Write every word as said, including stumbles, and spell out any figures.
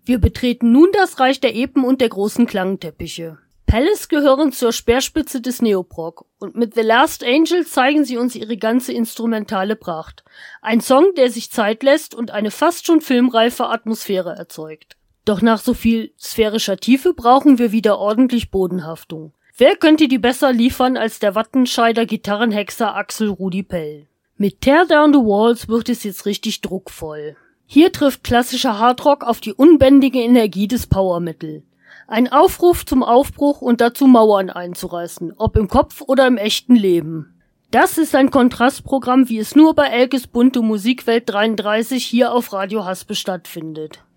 Wir betreten nun das Reich der Epen und der großen Klangteppiche. Palace gehören zur Speerspitze des Neoprog und mit The Last Angel zeigen sie uns ihre ganze instrumentale Pracht. Ein Song, der sich Zeit lässt und eine fast schon filmreife Atmosphäre erzeugt. Doch nach so viel sphärischer Tiefe brauchen wir wieder ordentlich Bodenhaftung. Wer könnte die besser liefern als der Wattenscheider Gitarrenhexer Axel Rudi Pell? Mit Tear Down the Walls wird es jetzt richtig druckvoll. Hier trifft klassischer Hardrock auf die unbändige Energie des Power Metal. Ein Aufruf zum Aufbruch und dazu Mauern einzureißen, ob im Kopf oder im echten Leben. Das ist ein Kontrastprogramm, wie es nur bei Elkes bunte Musikwelt dreiunddreißig hier auf Radio Haspe stattfindet.